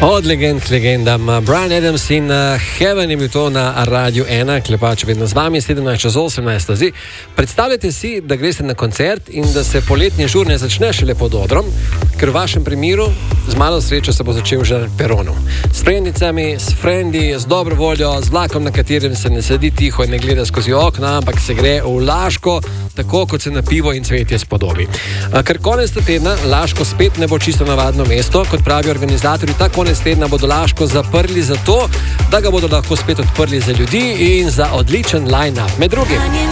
Od legend k legendam. Bryan Adams in Heaven je bil to na Radiu 1, Klepač vedno z vami, 17:18. Zdaj, predstavljajte si, da greste na koncert in da se poletni žur ne začne šele pod odrom, ker v vašem primeru z malo sreče se bo začel že na peronu. S frendicami, s frendi, z dobro voljo, z vlakom, na katerem se ne sedi tiho in ne gleda skozi okna, ampak se gre v Laško, tako kot se na pivo in cvetje spodobi. Ker konec tedna Laško spet ne bo čisto navadno mesto, kot pravi organizatorji, ta konec tedna bodo Laško zaprli zato, da ga bodo lahko spet odprli za ljudi in za odličen line-up. Med drugim